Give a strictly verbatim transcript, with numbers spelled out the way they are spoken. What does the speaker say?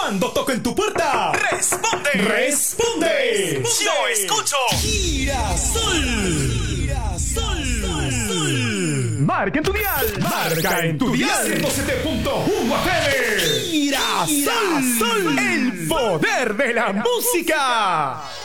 Cuando toco en tu puerta, ¡Responde! ¡Responde! ¡Yo escucho! ¡Girasol! ¡Girasol! Marca en tu dial. Marca en tu dial. ciento siete punto uno F M. ¡Girasol! ¡El poder de la música!